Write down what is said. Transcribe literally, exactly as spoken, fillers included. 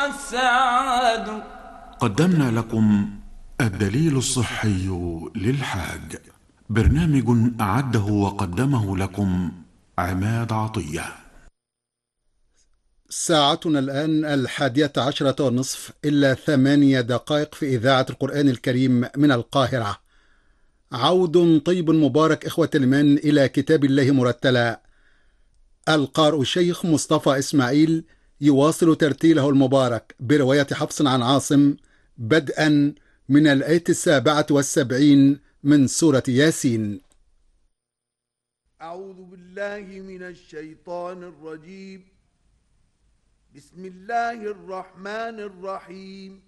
والسعاد. قدمنا لكم الدليل الصحي للحاج، برنامج أعده وقدمه لكم عماد عطية. ساعتنا الآن الحادية عشرة والنصف إلا ثمانية دقائق في إذاعة القرآن الكريم من القاهرة. عود طيب مبارك إخوة الإيمان إلى كتاب الله مرتلا. القارئ الشيخ مصطفى إسماعيل يواصل ترتيله المبارك برواية حفص عن عاصم بدءا من الآية السابعة والسبعين من سورة ياسين. أعوذ بالله من الشيطان الرجيم. بسم الله الرحمن الرحيم.